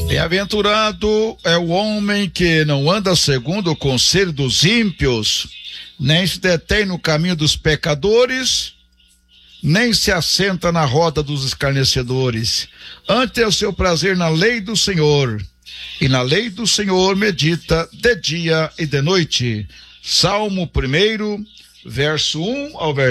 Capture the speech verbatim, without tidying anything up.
Bem-aventurado é o homem que não anda segundo o conselho dos ímpios, nem se detém no caminho dos pecadores, nem se assenta na roda dos escarnecedores. Antes é o seu prazer na lei do Senhor, e na lei do Senhor medita de dia e de noite. Salmo primeiro, verso um ao verso